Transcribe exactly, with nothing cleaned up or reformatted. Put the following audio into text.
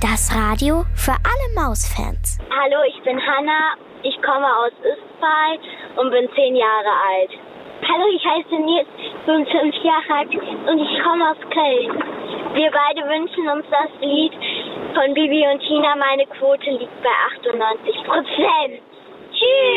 Das Radio für alle Mausfans. Hallo, ich bin Hanna, ich komme aus Östphal und bin zehn Jahre alt. Hallo, ich heiße Nils, bin fünf Jahre alt und ich komme aus Köln. Wir beide wünschen uns das Lied von Bibi und Tina, meine Quote liegt bei achtundneunzig Prozent. Tschüss!